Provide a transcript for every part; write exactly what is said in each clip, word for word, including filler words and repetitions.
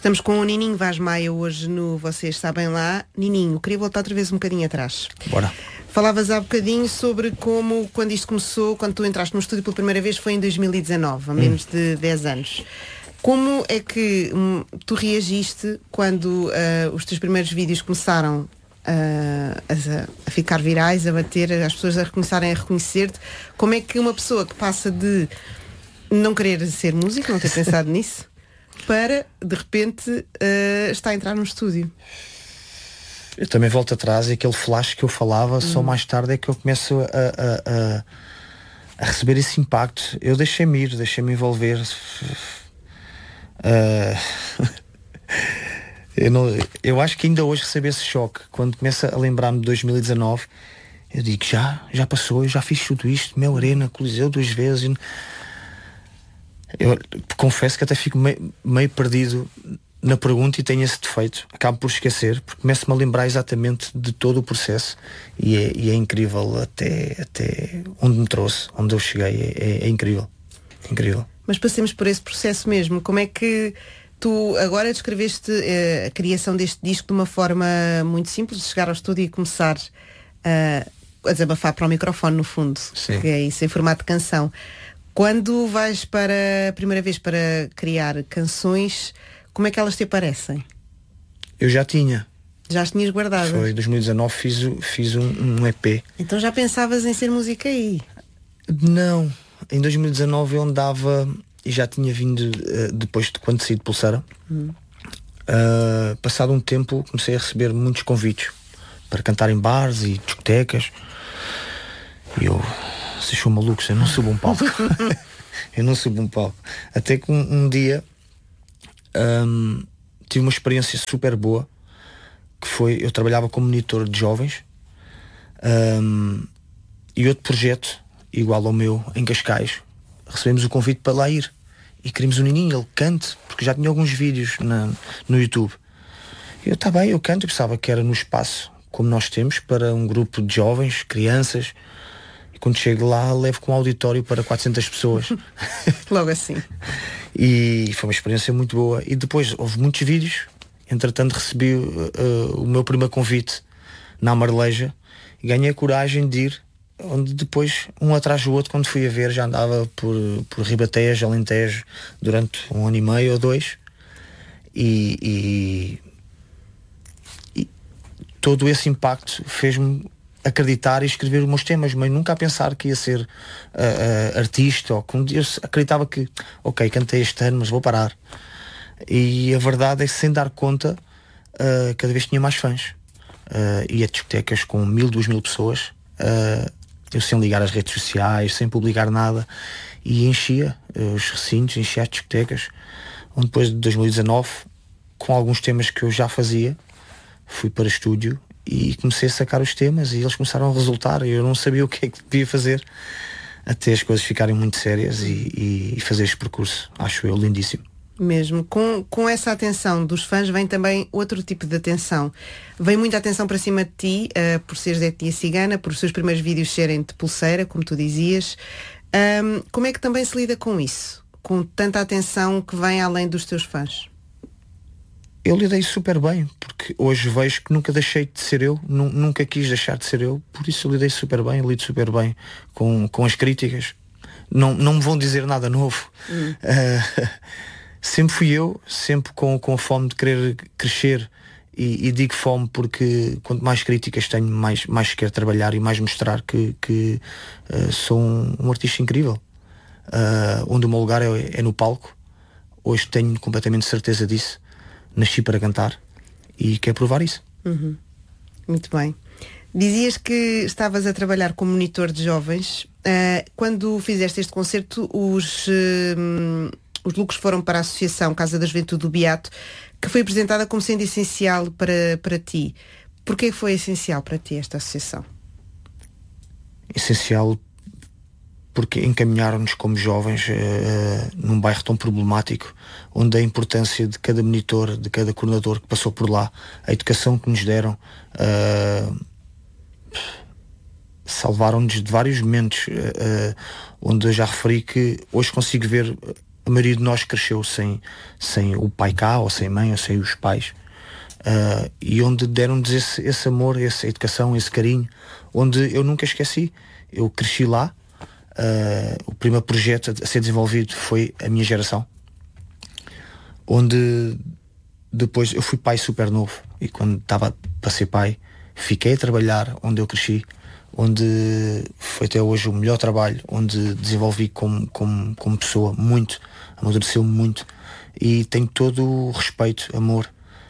Estamos com o Nininho Vaz Maia hoje no Vocês Sabem Lá. Nininho, queria voltar outra vez um bocadinho atrás. Bora. Falavas há bocadinho sobre como, quando isto começou, quando tu entraste no estúdio pela primeira vez, foi em dois mil e dezanove, há menos hum. de dez anos. Como é que hum, tu reagiste quando uh, os teus primeiros vídeos começaram uh, a, a ficar virais, a bater, as pessoas a começarem a reconhecer-te? Como é que uma pessoa que passa de não querer ser músico, não ter pensado nisso, para, de repente, uh, está a entrar num estúdio? Eu também volto atrás e aquele flash que eu falava, hum. só mais tarde é que eu começo a, a, a, a receber esse impacto. Eu deixei-me ir, deixei-me envolver. Uh, eu, não, eu acho que ainda hoje recebo esse choque. Quando começo a lembrar-me de dois mil e dezanove, eu digo, já, já passou, eu já fiz tudo isto, Mel Arena, Coliseu duas vezes. Eu confesso que até fico meio, meio perdido na pergunta e tenho esse defeito. Acabo por esquecer, porque começo-me a lembrar exatamente de todo o processo e é, e é incrível até, até onde me trouxe, onde eu cheguei. É, é, é incrível, é incrível. Mas passemos por esse processo mesmo. Como é que tu agora descreveste uh, a criação deste disco de uma forma muito simples, de chegar ao estúdio e começar uh, a desabafar para o microfone, no fundo? Sim. Que é isso, em formato de canção. Quando vais para a primeira vez para criar canções, como é que elas te aparecem? Eu já tinha. Já as tinhas guardadas? Foi em dois mil e dezanove, fiz, fiz um, um E P. Então já pensavas em ser música aí? Não. Em dois mil e dezanove eu andava e já tinha vindo uh, depois de quando saí de Pulseira. Hum. Uh, passado um tempo comecei a receber muitos convites para cantar em bares e discotecas. E eu... Vocês são malucos, eu não subo um palco. Eu não subo um palco. Até que um, um dia um, tive uma experiência super boa, que foi, eu trabalhava como monitor de jovens um, e outro projeto igual ao meu em Cascais, recebemos o convite para lá ir e queríamos um Nininho, ele cante, porque já tinha alguns vídeos na, no YouTube. E eu, tá bem, eu canto. Eu pensava que era no espaço como nós temos para um grupo de jovens, crianças. Quando chego lá, levo com um auditório para quatrocentas pessoas. Logo assim. E foi uma experiência muito boa. E depois houve muitos vídeos. Entretanto recebi uh, uh, o meu primeiro convite na Amareleja e ganhei a coragem de ir, onde depois, um atrás do outro, quando fui a ver, já andava por, por Ribatejo, Alentejo, durante um ano e meio ou dois. E, e, e todo esse impacto fez-me acreditar e escrever os meus temas, mas nunca a pensar que ia ser uh, uh, artista, ou que um dia eu acreditava que, ok, cantei este ano, mas vou parar. E a verdade é que, sem dar conta, uh, cada vez tinha mais fãs. Uh, ia a discotecas com mil, duas mil pessoas, uh, eu sem ligar as redes sociais, sem publicar nada, e enchia uh, os recintos, enchia as discotecas, onde depois de dois mil e dezanove, com alguns temas que eu já fazia, fui para estúdio e comecei a sacar os temas e eles começaram a resultar. Eu não sabia o que é que devia fazer até as coisas ficarem muito sérias e, e fazer este percurso, acho eu, lindíssimo. Mesmo, com, com essa atenção dos fãs vem também outro tipo de atenção. Vem muita atenção para cima de ti, uh, por seres da etnia cigana, por os seus primeiros vídeos serem de Pulseira, como tu dizias. Um, como é que também se lida com isso? Com tanta atenção que vem além dos teus fãs? Eu lidei super bem, porque hoje vejo que nunca deixei de ser eu, nunca quis deixar de ser eu, por isso eu lidei super bem, lido super bem com, com as críticas. Não, não me vão dizer nada novo. Hum. Uh, sempre fui eu, sempre com, com a fome de querer crescer, e, e digo fome porque quanto mais críticas tenho, mais, mais quero trabalhar e mais mostrar que, que uh, sou um, um artista incrível. Uh, onde o meu lugar é, é no palco. Hoje tenho completamente certeza disso. Nasci para cantar e quero provar isso. Uhum. Muito bem. Dizias que estavas a trabalhar como monitor de jovens. Uh, quando fizeste este concerto, os, uh, os lucros foram para a Associação Casa da Juventude do Beato, que foi apresentada como sendo essencial para, para ti. Porquê foi essencial para ti esta associação? Essencial porque encaminharam-nos como jovens uh, num bairro tão problemático, onde a importância de cada monitor, de cada coordenador que passou por lá, a educação que nos deram, uh, salvaram-nos de vários momentos, uh, onde eu já referi que hoje consigo ver a maioria de nós cresceu sem, sem o pai cá, ou sem mãe, ou sem os pais. Uh, e onde deram-nos esse, esse amor, essa educação, esse carinho, onde eu nunca esqueci. Eu cresci lá. Uh, o primeiro projeto a ser desenvolvido foi a minha geração, onde depois eu fui pai super novo, e quando estava para ser pai fiquei a trabalhar onde eu cresci, onde foi até hoje o melhor trabalho, onde desenvolvi como, como, como pessoa muito, amadureceu muito, e tenho todo o respeito, amor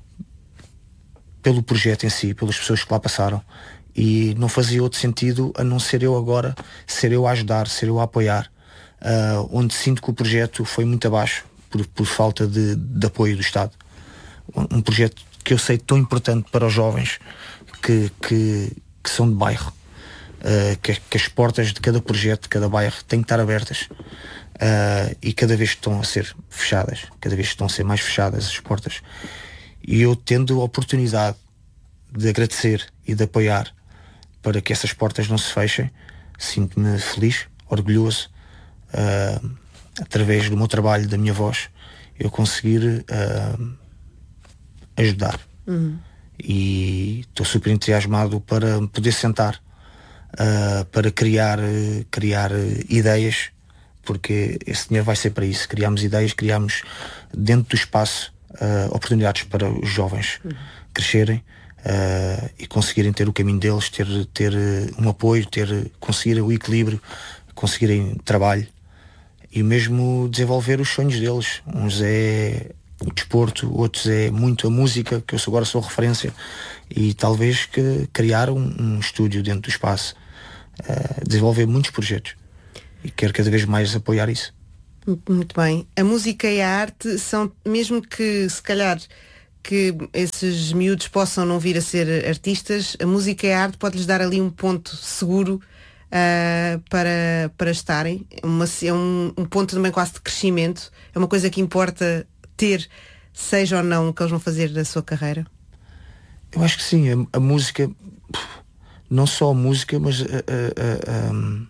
pelo projeto em si, pelas pessoas que lá passaram, e não fazia outro sentido a não ser eu agora, ser eu a ajudar, ser eu a apoiar, uh, onde sinto que o projeto foi muito abaixo por, por falta de, de apoio do Estado. Um, um projeto que eu sei tão importante para os jovens que, que, que são de bairro, uh, que, que as portas de cada projeto, de cada bairro têm que estar abertas, uh, e cada vez estão a ser fechadas, cada vez estão a ser mais fechadas as portas, e eu tendo a oportunidade de agradecer e de apoiar para que essas portas não se fechem, sinto-me feliz, orgulhoso, uh, através do meu trabalho, da minha voz, eu conseguir uh, ajudar. Uhum. E estou super entusiasmado para poder sentar, uh, para criar, uh, criar uh, ideias, porque esse dinheiro vai ser para isso. Criamos ideias, criamos dentro do espaço uh, oportunidades para os jovens uhum. crescerem, Uh, e conseguirem ter o caminho deles, ter, ter uh, um apoio, ter, conseguir o equilíbrio, conseguirem trabalho e mesmo desenvolver os sonhos deles. Uns é o desporto, outros é muito a música, que eu agora sou referência, e talvez que criar um, um estúdio dentro do espaço, uh, desenvolver muitos projetos, e quero cada vez mais apoiar isso. Muito bem. A música e a arte são, mesmo que se calhar que esses miúdos possam não vir a ser artistas, a música e a arte pode-lhes dar ali um ponto seguro uh, para, para estarem. Uma, é um, um ponto também quase de crescimento. É uma coisa que importa ter, seja ou não o que eles vão fazer da sua carreira. Eu acho que sim. A, a música, não só a música, mas a, a, a, um,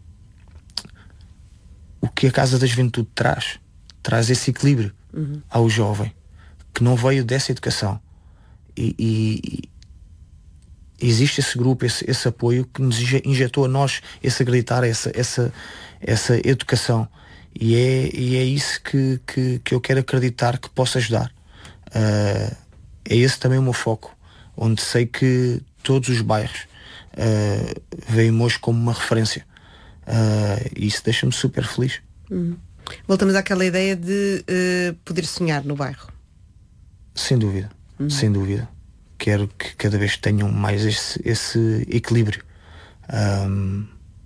o que a Casa da Juventude traz, traz esse equilíbrio uhum. ao jovem, que não veio dessa educação, e, e, e existe esse grupo, esse, esse apoio que nos injetou a nós esse acreditar, essa, essa, essa educação, e é, e é isso que, que, que eu quero acreditar que possa ajudar. Uh, é esse também o meu foco, onde sei que todos os bairros uh, veem hoje como uma referência, uh, e isso deixa-me super feliz. Uhum. Voltamos àquela ideia de uh, poder sonhar no bairro. Sem dúvida, uhum. sem dúvida. Quero que cada vez tenham mais esse, esse equilíbrio. Um,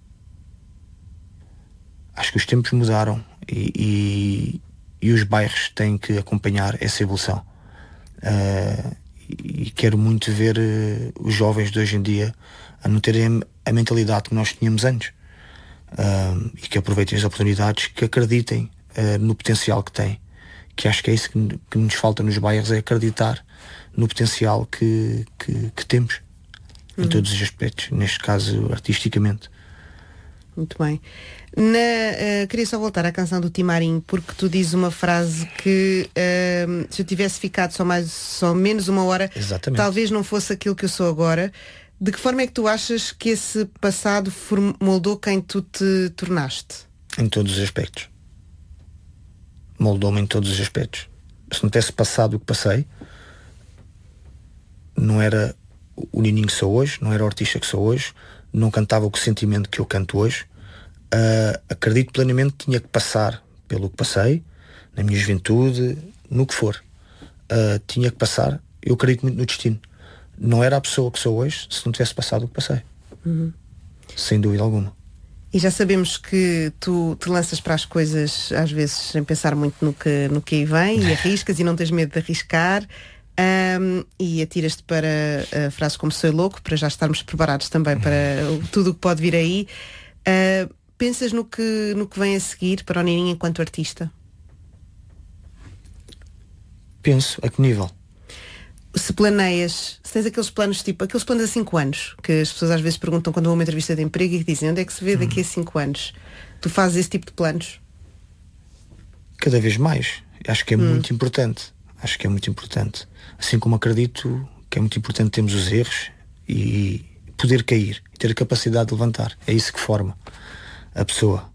acho que os tempos mudaram, e, e, e os bairros têm que acompanhar essa evolução. Uh, e quero muito ver uh, os jovens de hoje em dia a não terem a mentalidade que nós tínhamos antes. Uh, e que aproveitem as oportunidades, que acreditem uh, no potencial que têm. Que acho que é isso que, que nos falta nos bairros, é acreditar no potencial que, que, que temos uhum. em todos os aspectos, neste caso artisticamente. Muito bem. Na, uh, queria só voltar à canção do Timarim, porque tu dizes uma frase que uh, se eu tivesse ficado só, mais, só menos uma hora, Exatamente. Talvez não fosse aquilo que eu sou agora. De que forma é que tu achas que esse passado moldou quem tu te tornaste? Em todos os aspectos. Moldou-me em todos os aspectos. Se não tivesse passado o que passei, não era o Nininho que sou hoje, não era o artista que sou hoje, não cantava com o sentimento que eu canto hoje. Uh, acredito plenamente que tinha que passar pelo que passei, na minha juventude, no que for. Uh, tinha que passar. Eu acredito muito no destino. Não era a pessoa que sou hoje se não tivesse passado o que passei. Uhum. Sem dúvida alguma. E já sabemos que tu te lanças para as coisas às vezes sem pensar muito no que, no que aí vem, e arriscas e não tens medo de arriscar, um, e atiras-te para uh, frases como "sou louco", para já estarmos preparados também para tudo o que pode vir aí. Uh, pensas no que, no que vem a seguir para o Nininho enquanto artista? Penso. A que nível? Se planeias, se tens aqueles planos, tipo aqueles planos a cinco anos, que as pessoas às vezes perguntam quando vão a uma entrevista de emprego e dizem onde é que se vê daqui a cinco anos. Tu fazes esse tipo de planos? Cada vez mais. Acho que é hum. muito importante. Acho que é muito importante. Assim como acredito que é muito importante termos os erros e poder cair, e ter a capacidade de levantar. É isso que forma a pessoa.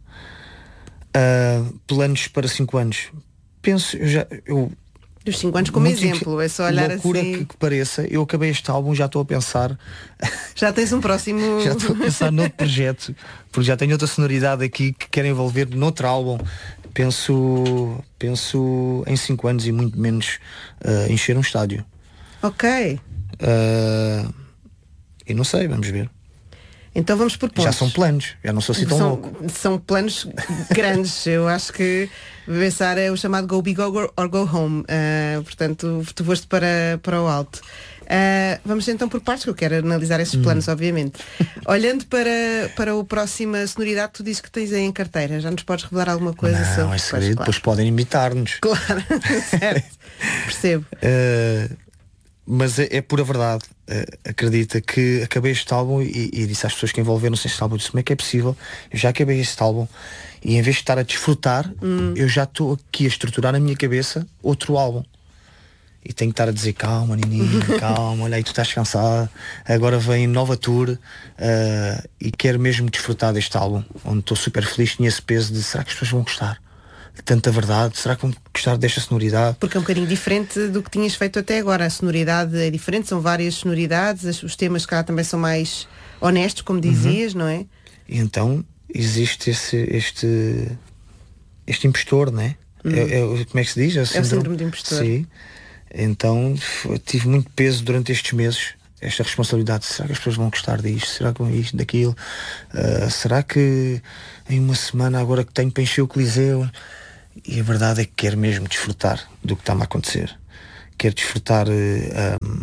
Uh, planos para cinco anos. Penso, eu já... Eu, Dos cinco anos como exemplo, inc... é só olhar loucura assim... que, que pareça, eu acabei este álbum, já estou a pensar... Já tens um próximo... já estou a pensar noutro projeto, porque já tenho outra sonoridade aqui que quero envolver noutro álbum. Penso, penso em cinco anos e muito menos uh, encher um estádio. Ok. Uh, e não sei, vamos ver. Então vamos por pontos. Já são planos, já não sou assim tão são, louco. São planos grandes. Eu acho que pensar é o chamado go big or go home. Uh, portanto, tu foste para, para o alto. Uh, vamos então por partes, que eu quero analisar esses planos, hum. obviamente. Olhando para, para a próxima sonoridade, tu dizes que tens aí em carteira. Já nos podes revelar alguma coisa? Não, sobre... é segredo, claro. Depois podem imitar-nos. Claro, certo. Percebo. Uh, mas é, é pura verdade. Uh, acredita que acabei este álbum e, e disse às pessoas que envolveram-se neste álbum, disse, como é que é possível? Eu já acabei este álbum e em vez de estar a desfrutar, hum. eu já estou aqui a estruturar na minha cabeça outro álbum. E tenho que estar a dizer, calma, Nininho, calma, olha aí, tu estás cansado, agora vem nova tour, uh, e quero mesmo desfrutar deste álbum, onde estou super feliz, tinha esse peso de, será que as pessoas vão gostar de tanta verdade? Será que vão gostar desta sonoridade? Porque é um bocadinho diferente do que tinhas feito até agora. A sonoridade é diferente, são várias sonoridades, os temas cá também são mais honestos, como dizias, uhum. não é? E então existe esse, este, este impostor, não é? Uhum. É, é, como é que se diz? É o síndrome, é o síndrome de impostor. Sim. Então tive muito peso durante estes meses, esta responsabilidade. Será que as pessoas vão gostar disto? Será que vão isto, daquilo? Uh, será que em uma semana agora que tenho para encher o Coliseu? E a verdade é que quero mesmo desfrutar do que está-me a acontecer. Quero desfrutar uh, um,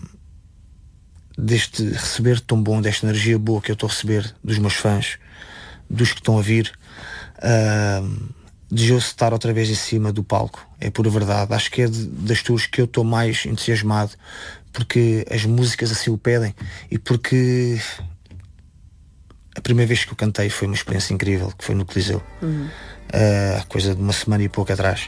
deste receber tão bom, desta energia boa que eu estou a receber dos meus fãs, dos que estão a vir. Uh, Desejou-se estar outra vez em cima do palco, é pura verdade. Acho que é de, das tours que eu estou mais entusiasmado, porque as músicas assim o pedem e porque a primeira vez que eu cantei foi uma experiência incrível, que foi no Coliseu, uhum. uh, há coisa de uma semana e pouco atrás,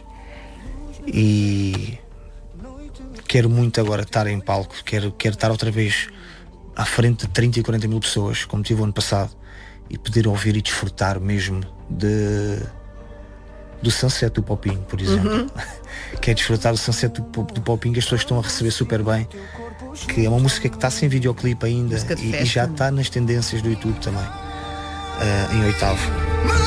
e quero muito agora estar em palco, quero, quero estar outra vez à frente de trinta e quarenta mil pessoas, como tive o ano passado, e poder ouvir e desfrutar mesmo de do Sunset do Popinho, por exemplo. Uhum. Que é desfrutar do Sunset do, do Popinho, que as pessoas estão a receber super bem, que é uma música que está sem videoclipe ainda e, e já está nas tendências do YouTube também, uh, em oitavo.